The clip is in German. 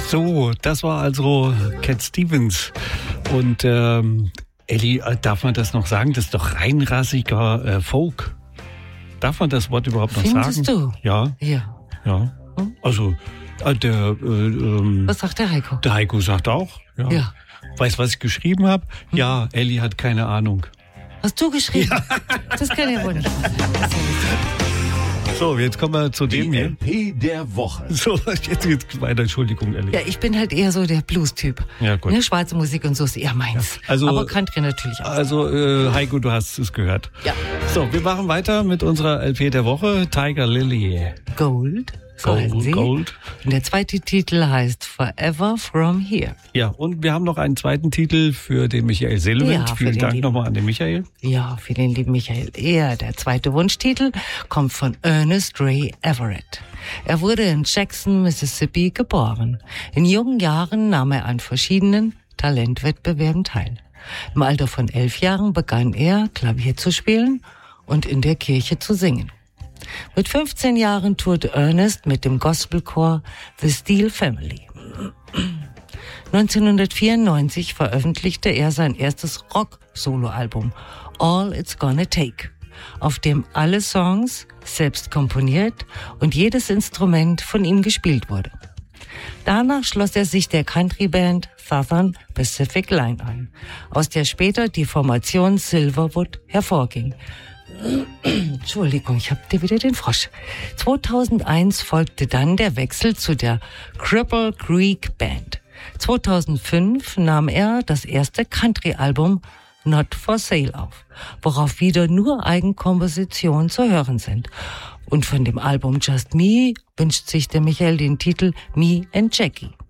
So, das war also Cat Stevens. Und Elli, darf man das noch sagen? Das ist doch reinrassiger Folk. Darf man das Wort überhaupt noch Findest sagen? Du? Ja. Also, was sagt der Heiko? Der Heiko sagt auch. Ja. Weißt du, was ich geschrieben habe? Ja, Elli hat keine Ahnung. Hast du geschrieben? Ja. Das kann ja wohl nicht sein. So, jetzt kommen wir zu dem hier. LP der Woche. So, jetzt weiter. Entschuldigung, Elli. Ja, ich bin halt eher so der Blues-Typ. Ja, gut. Ne, schwarze Musik und so ist eher meins. Ja. Also, aber Country natürlich auch. Also, Heiko, du hast es gehört. Ja. So, wir machen weiter mit unserer LP der Woche. Tiger Lily. Gold. So heißen sie. Gold. Und der zweite Titel heißt Forever From Here. Ja, und wir haben noch einen zweiten Titel für den Michael Silvent. Ja, Vielen Dank nochmal an den Michael. Ja, für den lieben Michael. Der zweite Wunschtitel kommt von Ernest Ray Everett. Er wurde in Jackson, Mississippi geboren. In jungen Jahren nahm er an verschiedenen Talentwettbewerben teil. Im Alter von 11 Jahren begann er, Klavier zu spielen und in der Kirche zu singen. Mit 15 Jahren tourte Ernest mit dem Gospelchor The Steele Family. 1994 veröffentlichte er sein erstes Rock-Solo-Album All It's Gonna Take, auf dem alle Songs selbst komponiert und jedes Instrument von ihm gespielt wurde. Danach schloss er sich der Country-Band Southern Pacific Line an, aus der später die Formation Silverwood hervorging. Entschuldigung, ich hab dir wieder den Frosch. 2001 folgte dann der Wechsel zu der Cripple Creek Band. 2005 nahm er das erste Country-Album Not for Sale auf, worauf wieder nur Eigenkompositionen zu hören sind. Und von dem Album Just Me wünscht sich der Michael den Titel Me and Jackie.